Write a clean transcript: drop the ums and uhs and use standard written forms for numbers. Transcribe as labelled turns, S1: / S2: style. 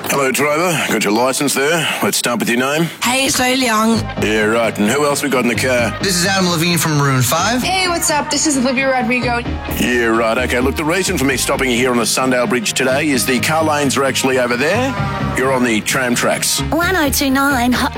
S1: Hello, driver. Got your licence there. Let's start with your name.
S2: Hey, it's Lou Young.
S1: Yeah, right. And who else we got in the car?
S3: This is Adam Levine from Maroon 5.
S4: Hey, what's up? This is Olivia Rodrigo.
S1: Yeah, right. Okay, look, the reason for me stopping you here on the Sundale Bridge today is the car lanes are actually over there. You're on the tram tracks.
S5: 1029 Hot